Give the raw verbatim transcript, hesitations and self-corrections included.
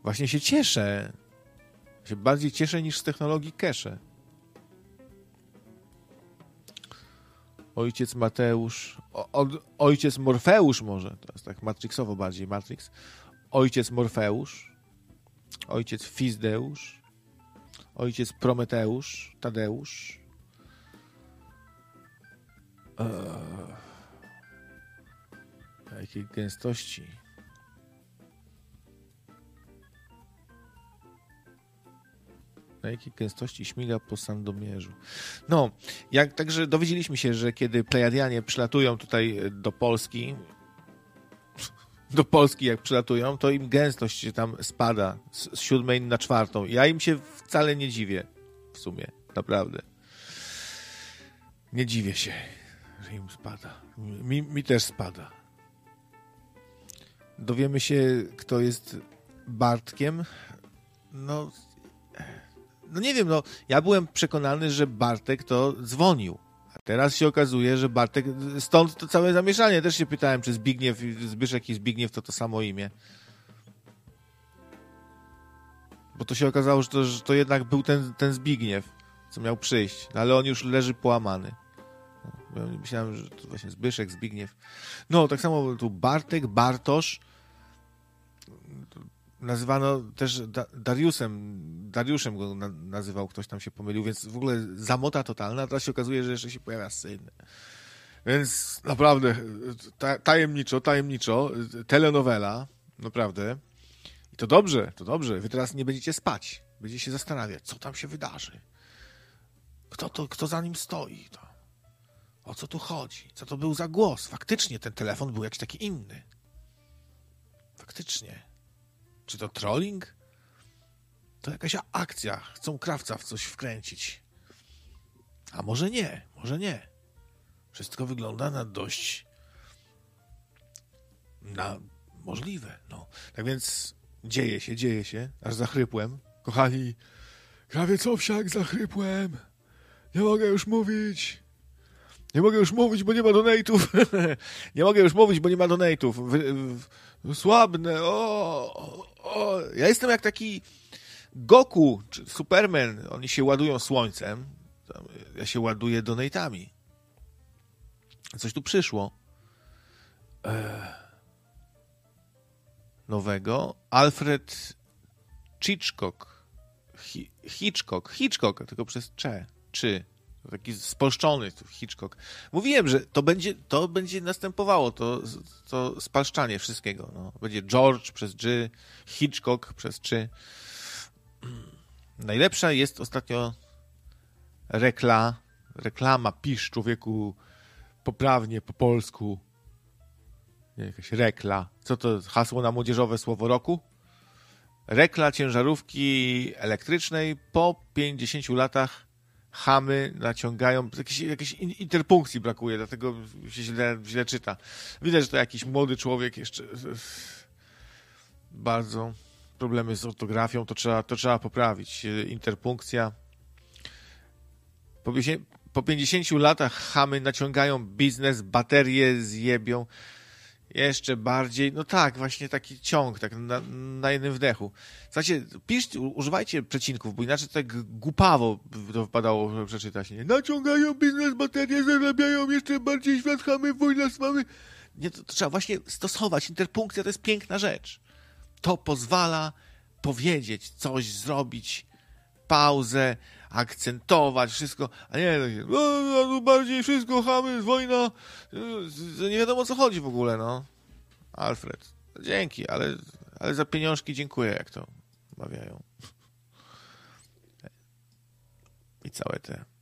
Właśnie się cieszę. Się bardziej cieszę niż z technologii cache. Ojciec Mateusz, o, o, ojciec Morfeusz może, to jest tak matrixowo bardziej, Matrix. Ojciec Morfeusz, ojciec Fizdeusz, ojciec Prometeusz, Tadeusz. Eee, jakiej gęstości. Na jakiej gęstości śmiga po Sandomierzu. No, jak, także dowiedzieliśmy się, że kiedy Plejadianie przylatują tutaj do Polski, do Polski jak przylatują, to im gęstość się tam spada z, z siódmej na czwartą. Ja im się wcale nie dziwię, w sumie, naprawdę. Nie dziwię się, że im spada. Mi, mi też spada. Dowiemy się, kto jest Bartkiem. No... No nie wiem, no ja byłem przekonany, że Bartek to dzwonił. A teraz się okazuje, że Bartek... Stąd to całe zamieszanie. Też się pytałem, czy Zbigniew, Zbyszek i Zbigniew to to samo imię. Bo to się okazało, że to, że to jednak był ten, ten Zbigniew, co miał przyjść. No, ale on już leży połamany. No, myślałem, że to właśnie Zbyszek, Zbigniew. No, tak samo tu Bartek, Bartosz. Nazywano też da- Dariusem, Dariuszem go na- nazywał, ktoś tam się pomylił, więc w ogóle zamota totalna, a teraz się okazuje, że jeszcze się pojawia syn. Więc naprawdę ta- tajemniczo, tajemniczo, telenowela, naprawdę. I to dobrze, to dobrze. Wy teraz nie będziecie spać, będziecie się zastanawiać, co tam się wydarzy. Kto to, kto za nim stoi? To. O co tu chodzi? Co to był za głos? Faktycznie ten telefon był jakiś taki inny. Faktycznie. Czy to trolling? To jakaś akcja. Chcą krawca w coś wkręcić. A może nie, może nie. Wszystko wygląda na dość... na możliwe. No. Tak więc dzieje się, dzieje się. Aż zachrypłem. Kochani, krawiec Owsiak, zachrypłem. Nie mogę już mówić. Nie mogę już mówić, bo nie ma donate'ów. Nie mogę już mówić, bo nie ma donate'ów. Wy, wy, słabne. O, o. Ja jestem jak taki Goku czy Superman. Oni się ładują słońcem. Ja się ładuję donate'ami. Coś tu przyszło. Eee. Nowego. Alfred Hitchcock. Hi, Hitchcock. Hitchcock, tylko przez cze. Czy. Taki spolszczony Hitchcock. Mówiłem, że to będzie, to będzie następowało, to, to spalszczanie wszystkiego. No. Będzie George przez G, Hitchcock przez czy. Najlepsza jest ostatnio rekla, reklama, pisz człowieku poprawnie po polsku. Nie, jakaś rekla. Co to hasło na młodzieżowe słowo roku? Rekla ciężarówki elektrycznej po pięćdziesięciu latach chamy naciągają, jakiejś, jakiejś interpunkcji brakuje, dlatego się źle, źle czyta. Widać, że to jakiś młody człowiek jeszcze bardzo problemy z ortografią, to trzeba, to trzeba poprawić. Interpunkcja. Po, po pięćdziesięciu latach chamy naciągają biznes, baterie zjebią. Jeszcze bardziej, no tak, właśnie taki ciąg, tak na, na jednym wdechu. Słuchajcie, piszcie, używajcie przecinków, bo inaczej tak głupawo to wypadało przeczytać. Nie? Naciągają biznes, baterie, zarabiają jeszcze bardziej, świat chamy, wojna z mamy. Nie, to, to trzeba właśnie stosować. Interpunkcja to jest piękna rzecz. To pozwala powiedzieć, coś zrobić, pauzę, akcentować, wszystko, a nie takie, no, bardziej wszystko, chamy, wojna, nie wiadomo o co chodzi w ogóle, no. Alfred, dzięki, ale, ale za pieniążki dziękuję, jak to mawiają. I całe te